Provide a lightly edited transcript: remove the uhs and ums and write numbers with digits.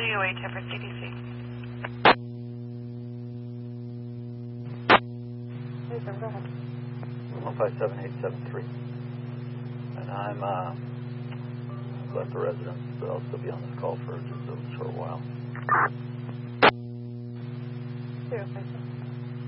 WH for CDC. Hey, sir, go ahead. 157873. And I'm left the residence, but I'll still be on this call for just a short while. 057.